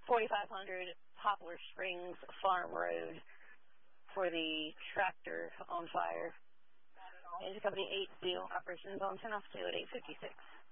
4500 Poplar Springs Farm Road for the tractor on fire. Engine Company 8 Steel, operations on 10 off 2 at 8:56.